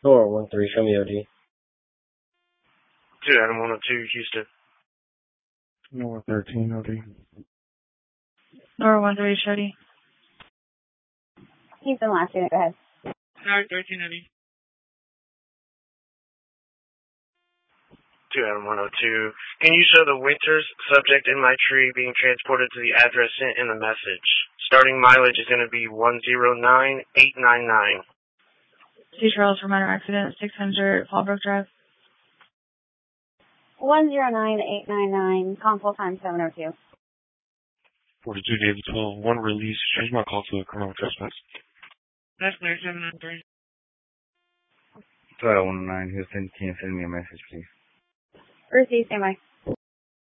413, show me OD. 2 Adam 102, Houston. Nora 13, OD. Nora 13, Shody. Houston, last unit, go ahead. Nora 13, OD. 2 Adam 102. Can you show the Winters subject in my tree being transported to the address sent in the message? Starting mileage is going to be 109899. C. Charles for minor accident, 600 Fallbrook Drive. 109899, console time 702. 42 David 12, one release. Change my call to a criminal trespass. That's clear, 793. 1219, Houston, can you send me a message, please? Receive, stand by.